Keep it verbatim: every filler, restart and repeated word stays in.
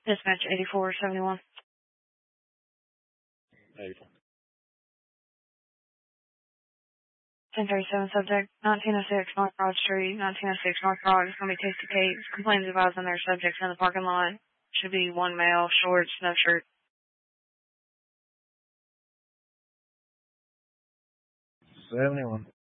Dispatch eighty-four seventy-one. eighty-four. ten thirty-seven subject, nineteen oh six North Broad Street, nineteen oh six North Broad. It's going to be Tasty Kate's. Complaints advised on their subjects in the parking lot. Should be one male, shorts, no shirt. seventy-one.